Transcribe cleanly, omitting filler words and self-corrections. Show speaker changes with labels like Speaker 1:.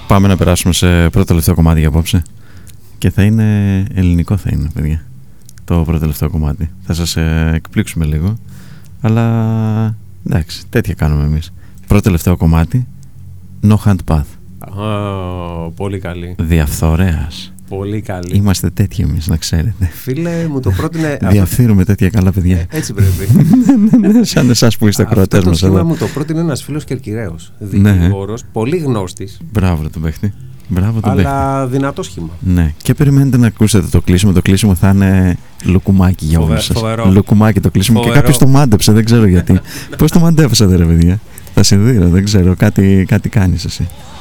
Speaker 1: Πάμε να περάσουμε σε πρώτο τελευταίο κομμάτι για απόψε. Και θα είναι ελληνικό, θα είναι, παιδιά. Το πρώτο τελευταίο κομμάτι. Θα σας εκπλήξουμε λίγο. Αλλά εντάξει, τέτοια κάνουμε εμείς. Πρώτο τελευταίο κομμάτι, No Hand Path.
Speaker 2: Πολύ καλή.
Speaker 1: Διαφθορέας.
Speaker 2: Πολύ καλή.
Speaker 1: Είμαστε τέτοιοι εμείς, να ξέρετε.
Speaker 2: Φίλε, μου το πρότεινε.
Speaker 1: Διαφθείρουμε τέτοια καλά παιδιά.
Speaker 2: Έτσι πρέπει.
Speaker 1: Σαν εσάς που είστε ακροατές μας εδώ.
Speaker 2: Μου το πρότεινε ένας φίλος Κερκυραίος. Δικηγόρος, πολύ γνώστης.
Speaker 1: Μπράβο τον παίχτη.
Speaker 2: Αλλά δυνατό σχήμα.
Speaker 1: Ναι. Και περιμένετε να ακούσετε το κλείσιμο. Το κλείσιμο θα είναι λουκουμάκι για όλους σας. Λουκουμάκι το κλείσιμο. Και κάποιος το μάντεψε, δεν ξέρω γιατί. Πώς το μαντέψατε ρε παιδιά? Θα συνδύρω, δεν ξέρω. Κάτι κάνεις εσύ.